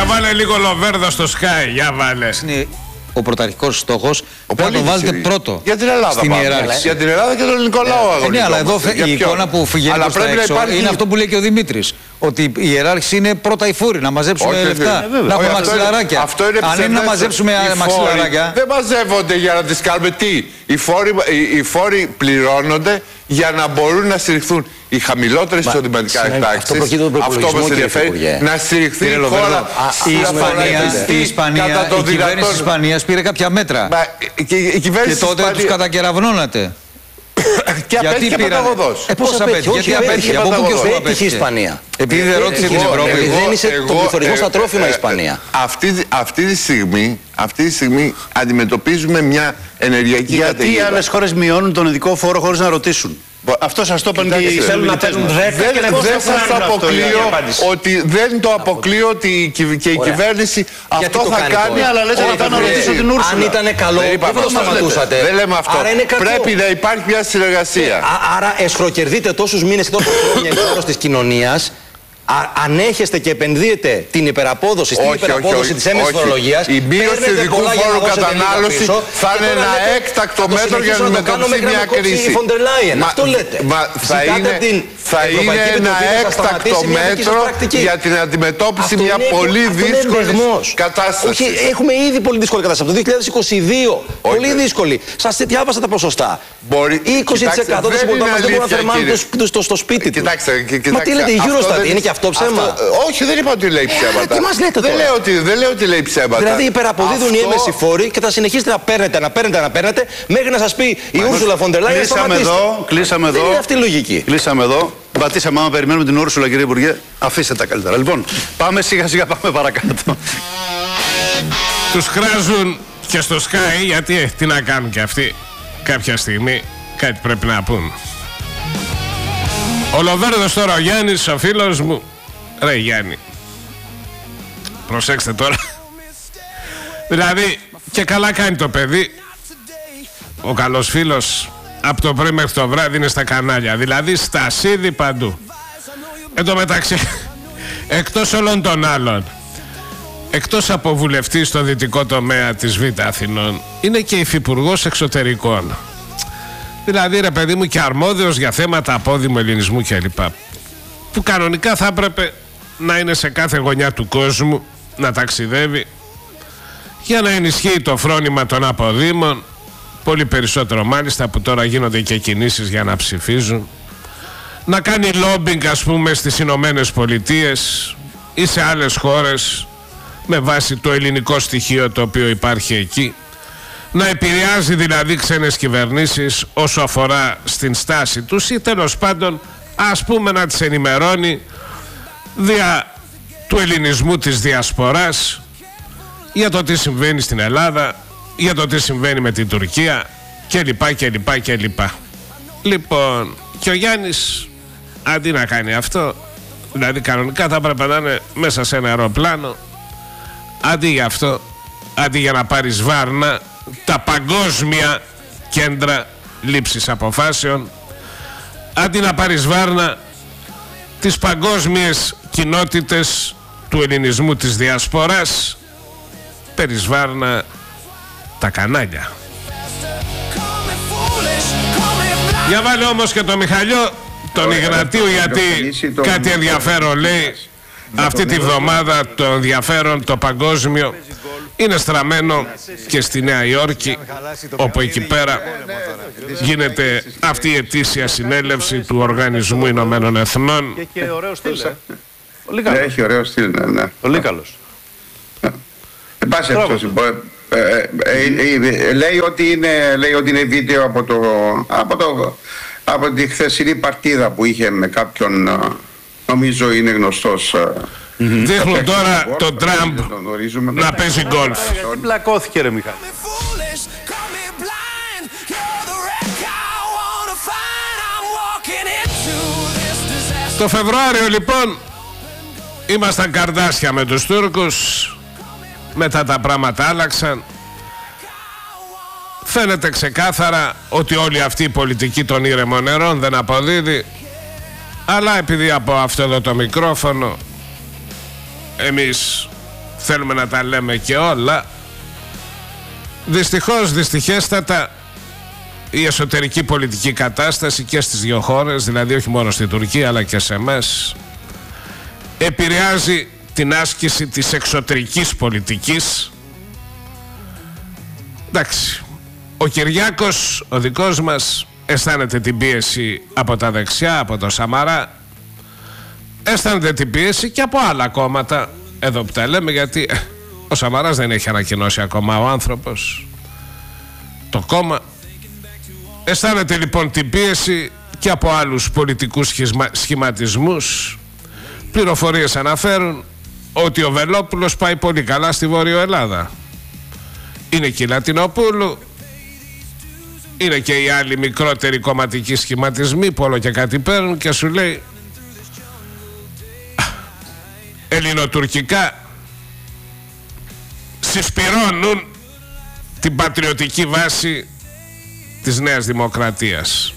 Για βάλε λίγο Λοβέρδο στο Sky, για βάλε. Είναι ο πρωταρχικός στόχος. Πρέπει να το βάλετε πρώτο. Για την Ελλάδα στην ιεράρχηση. Για την Ελλάδα και τον ελληνικό λαό. Ναι, αλλά εδώ η εικόνα που φυγαίνει προς τα έξω είναι αυτό που λέει και ο Δημήτρης. Ότι η ιεράρχηση είναι πρώτα οι φόροι, να μαζέψουμε λεφτά, να έχουμε μαξιλαράκια. Αυτό είναι αν είναι να μαζέψουμε μαξιλαράκια. Δεν μαζεύονται για να τις κάνουμε τι. Οι φόροι πληρώνονται για να μπορούν να στηριχθούν οι χαμηλότερες εισοδηματικά εκτάξεις. Αυτό μας ενδιαφέρει. Να στηριχθεί η χώρα. Η Ισπανία, η κυβέρνηση της Ισπανίας πήρε κάποια μέτρα. Και τότε τους κατακεραυνώνατε. Και απέτυχε παταγωδός. Πώς απέτυχε, γιατί απέτυχε, από πού και ως πού απέτυχε η Ισπανία. Επειδή δεν ρώτησε την Ευρώπη. Δίνησε τον πληθωρισμό στα τρόφιμα η Ισπανία. Αυτή τη στιγμή αντιμετωπίζουμε μια ενεργειακή καταιγίδα. Γιατί οι άλλες χώρες μειώνουν τον ειδικό φόρο χωρίς να ρωτήσουν. Αυτό σας το είπαν και οι συνομιλητές μας. Δεν σας αποκλείω ότι δεν το αποκλείω ότι και η κυβέρνηση αυτό θα κάνει. Αλλά λες ότι θα ρωτήσω την Ούρσουλα. Αν ήταν καλό, δεν θα το σταματούσατε. Δεν λέμε αυτό. Πρέπει να υπάρχει μια συνεργασία. Άρα εσχροκερδείτε τόσους μήνες και τόσα χρόνια εις βάρος της κοινωνίας. Ανέχεστε και επενδύετε την υπεραπόδοση στην υπεραπόδοση της έμεσης φορολογίας. Η μείωση του ειδικού φόρου κατανάλωση θα είναι ένα έκτακτο μέτρο για να αντιμετωπίσει μια κρίση. Αυτό λέτε. Θα είναι ένα έκτακτο μέτρο για την αντιμετώπιση μια πολύ δύσκολη κατάσταση. Όχι, έχουμε ήδη πολύ δύσκολη κατάσταση. Από το 2022. Πολύ δύσκολη. Σας διάβασα τα ποσοστά. 20% των συμπολιτών μας δεν μπορούν να θερμάνουν στο σπίτι τους. Μα τι λέτε, η Eurostat είναι και αυτό ψέμα? Όχι, δεν είπα ότι λέει ψέματα. Τι μας λέτε τώρα? Δεν λέω ότι λέει ψέματα. Δηλαδή υπεραποδίδουν οι έμεσοι φόροι και θα συνεχίσετε να παίρνετε μέχρι να σας πει η Ursula von der Leyen σταματήστε. Κλείσαμε εδώ. Δεν είναι αυτή η λογική. Κλείσαμε εδώ. Πατήσαμε, άμα περιμένουμε την Ursula, κύριε Υπουργέ, αφήστε τα καλύτερα. Λοιπόν, πάμε σιγά σιγά, πάμε παρακάτω. Τους χράζουν και στο Sky, γιατί τι να κάνουν και αυτοί. Κάποια στιγμή κάτι πρέπει να πούν. Ο Λοβέρδος τώρα, ο Γιάννης, ο φίλος μου. Ρε Γιάννη, προσέξτε τώρα. Δηλαδή, και καλά κάνει το παιδί. Ο καλός φίλος από το πρωί μέχρι το βράδυ είναι στα κανάλια. Δηλαδή στα σίδη παντού. Εν τω μεταξύ, εκτός όλων των άλλων, εκτός από βουλευτή στο δυτικό τομέα της Β' Αθηνών, είναι και υφυπουργός εξωτερικών. Δηλαδή ρε παιδί μου, και αρμόδιος για θέματα απόδημου ελληνισμού κλπ. Που κανονικά θα έπρεπε να είναι σε κάθε γωνιά του κόσμου, να ταξιδεύει για να ενισχύει το φρόνημα των αποδήμων. Πολύ περισσότερο μάλιστα που τώρα γίνονται και κινήσεις για να ψηφίζουν. Να κάνει λόμπινγκ ας πούμε στις Ηνωμένες Πολιτείες ή σε άλλες χώρες με βάση το ελληνικό στοιχείο το οποίο υπάρχει εκεί. Να επηρεάζει δηλαδή ξένες κυβερνήσεις όσο αφορά στην στάση τους ή τέλος πάντων ας πούμε να τις ενημερώνει δια του ελληνισμού της διασποράς για το τι συμβαίνει στην Ελλάδα, για το τι συμβαίνει με την Τουρκία κλπ. Λοιπόν, και ο Γιάννης αντί να κάνει αυτό, δηλαδή κανονικά θα έπρεπε να είναι μέσα σε ένα αεροπλάνο, αντί για αυτό, αντί για να πάρεις Βάρνα, τα παγκόσμια κέντρα λήψης αποφάσεων, αντί να πάρεις Βάρνα τις παγκόσμιες κοινότητες του ελληνισμού της διασποράς, παίρνεις Βάρνα τα κανάλια. Για βάλε όμως και το Μιχαλιό τον Ιγνατίου, γιατί κάτι ενδιαφέρον λέει. Αυτή τη βδομάδα το ενδιαφέρον το παγκόσμιο είναι στραμμένο και στη Νέα Υόρκη, όπου εκεί πέρα γίνεται αυτή η ετήσια συνέλευση του Οργανισμού Ηνωμένων Εθνών. Και ωραίο στυλ. Έχει ωραίο στυλ, ναι. Πολύ καλός. Εν πάση περιπτώσει, λέει ότι είναι βίντεο από τη χθεσινή παρτίδα που είχε με κάποιον, νομίζω είναι γνωστός. Δείχνουν τώρα τον Τραμπ να παίζει γκολφ. Γιατί μπλακώθηκε ρε Μιχάλη? Το Φεβρουάριο λοιπόν ήμασταν καρδάσια με τους Τούρκους. Μετά τα πράγματα άλλαξαν. Φαίνεται ξεκάθαρα ότι όλη αυτή η πολιτική των ήρεμων νερών δεν αποδίδει. Αλλά επειδή από αυτό εδώ το μικρόφωνο εμείς θέλουμε να τα λέμε και όλα. Δυστυχώς, δυστυχέστατα, η εσωτερική πολιτική κατάσταση και στις δύο χώρες, δηλαδή όχι μόνο στην Τουρκία αλλά και σε εμάς, επηρεάζει την άσκηση της εξωτερικής πολιτικής. Εντάξει, ο Κυριάκος, ο δικός μας, αισθάνεται την πίεση από τα δεξιά, από το Σαμαρά, αισθάνεται την πίεση και από άλλα κόμματα, εδώ που τα λέμε, γιατί ο Σαμαράς δεν έχει ανακοινώσει ακόμα ο άνθρωπος, το κόμμα. Αισθάνεται λοιπόν την πίεση και από άλλους πολιτικούς σχηματισμούς. Πληροφορίες αναφέρουν ότι ο Βελόπουλος πάει πολύ καλά στη Βόρειο Ελλάδα. Είναι και η Λατινοπούλου, είναι και οι άλλοι μικρότεροι κομματικοί σχηματισμοί που όλο και κάτι παίρνουν και σου λέει ελληνοτουρκικά συσπυρώνουν την πατριωτική βάση της Νέας Δημοκρατίας.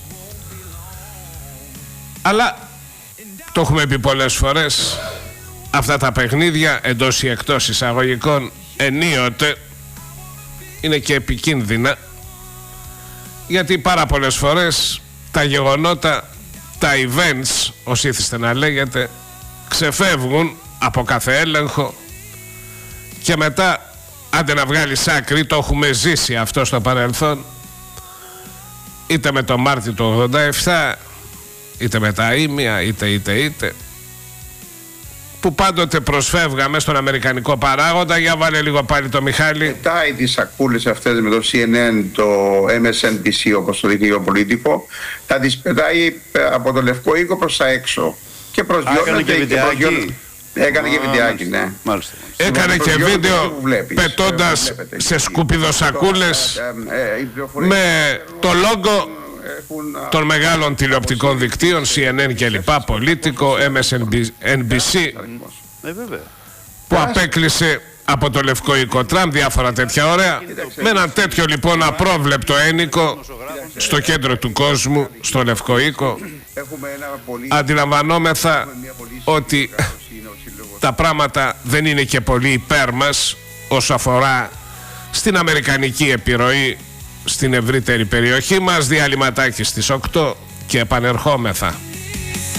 Αλλά το έχουμε πει πολλές φορές, αυτά τα παιχνίδια εντός ή εκτός εισαγωγικών ενίοτε είναι και επικίνδυνα, γιατί πάρα πολλές φορές τα γεγονότα, τα events, ως ήθιστε να λέγεται, ξεφεύγουν από κάθε έλεγχο και μετά, άντε να βγάλεις άκρη, το έχουμε ζήσει αυτό στο παρελθόν, είτε με το Μάρτιο του 87, είτε με τα Ήμια, είτε που πάντοτε προσφεύγαμε στον αμερικανικό παράγοντα. Για βάλε λίγο πάλι το Μιχάλη. Πετάει τις σακούλες αυτές με το CNN, το MSNBC όπως το δίκαιο πολίτικο, θα τις πετάει από το Λευκό Οίκο προς τα έξω και προσγειώνεται έκανε και βιντεάκι, ναι. Μάλιστα. Έκανε και βίντεο πετώντας σε σκουπιδοσακούλες με το λόγο των μεγάλων τηλεοπτικών δικτύων, CNN και λοιπά, Πολίτικο, MSNBC, που απέκλεισε από το Λευκό Οίκο Τραμπ, διάφορα τέτοια ωραία. Με ένα τέτοιο λοιπόν απρόβλεπτο ένικο στο κέντρο του κόσμου, στο Λευκό Οίκο, αντιλαμβανόμεθα ότι τα πράγματα δεν είναι και πολύ υπέρ μας όσο αφορά στην αμερικανική επιρροή στην ευρύτερη περιοχή μας. Διαλυματάκι στις 8 και επανερχόμεθα.